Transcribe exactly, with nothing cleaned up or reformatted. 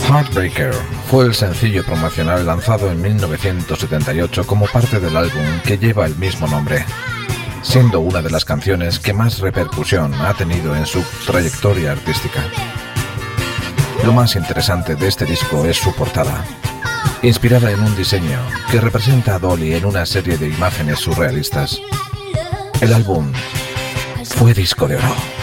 Heartbreaker fue el sencillo promocional lanzado en mil novecientos setenta y ocho como parte del álbum que lleva el mismo nombre, siendo una de las canciones que más repercusión ha tenido en su trayectoria artística. Lo más interesante de este disco es su portada, inspirada en un diseño que representa a Dolly en una serie de imágenes surrealistas. El álbum fue disco de oro.